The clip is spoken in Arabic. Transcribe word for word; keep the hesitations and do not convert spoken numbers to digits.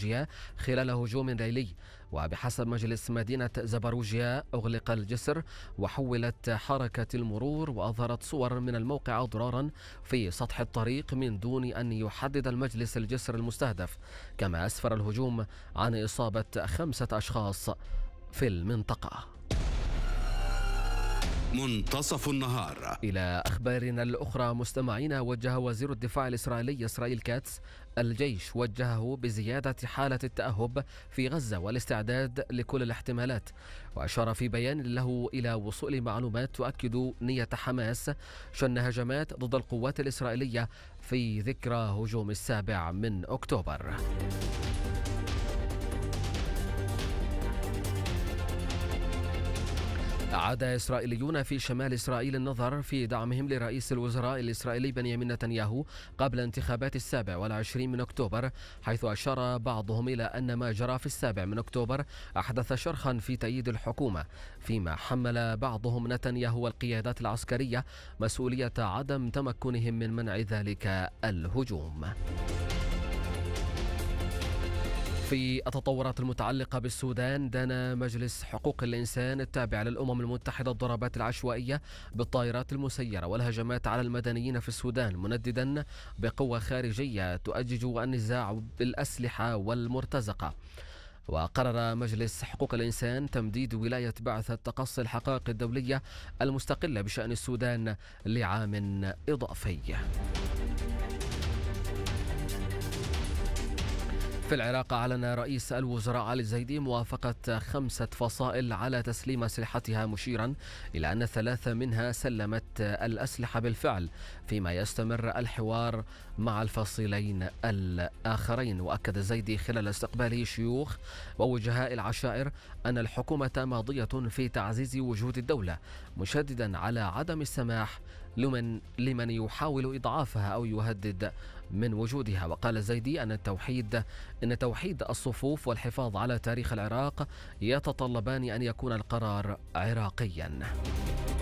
زبروجيا خلال هجوم ليلي. وبحسب مجلس مدينة زبروجيا أغلق الجسر وحولت حركة المرور، وأظهرت صور من الموقع أضرارا في سطح الطريق من دون أن يحدد المجلس الجسر المستهدف. كما أسفر الهجوم عن إصابة خمسة أشخاص في المنطقة. منتصف النهار. إلى أخبارنا الأخرى مستمعين، وجه وزير الدفاع الإسرائيلي إسرائيل كاتس الجيش وجهه بزيادة حالة التأهب في غزة والاستعداد لكل الاحتمالات، وأشار في بيان له إلى وصول معلومات تؤكد نية حماس شن هجمات ضد القوات الإسرائيلية في ذكرى هجوم السابع من أكتوبر. عاد إسرائيليون في شمال إسرائيل النظر في دعمهم لرئيس الوزراء الإسرائيلي بنيامين نتنياهو قبل انتخابات السابع والعشرين من أكتوبر، حيث أشار بعضهم إلى أن ما جرى في السابع من أكتوبر أحدث شرخا في تأييد الحكومة، فيما حمل بعضهم نتنياهو والقيادات العسكرية مسؤولية عدم تمكنهم من منع ذلك الهجوم. في التطورات المتعلقة بالسودان، دان مجلس حقوق الإنسان التابع للأمم المتحدة الضربات العشوائية بالطائرات المسيرة والهجمات على المدنيين في السودان، منددا بقوة خارجية تؤجج النزاع بالأسلحة والمرتزقة. وقرر مجلس حقوق الإنسان تمديد ولاية بعثة تقصي الحقائق الدولية المستقلة بشأن السودان لعام إضافي. في العراق، أعلن رئيس الوزراء علي الزيدي موافقة خمسة فصائل على تسليم أسلحتها، مشيرا إلى أن ثلاثة منها سلمت الأسلحة بالفعل، فيما يستمر الحوار مع الفصيلين الآخرين. وأكد الزيدي خلال استقباله شيوخ ووجهاء العشائر أن الحكومة ماضية في تعزيز وجود الدولة، مشددا على عدم السماح لمن لمن يحاول إضعافها أو يهدد من وجودها. وقال الزيدي أن التوحيد إن توحيد الصفوف والحفاظ على تاريخ العراق يتطلبان أن يكون القرار عراقيا.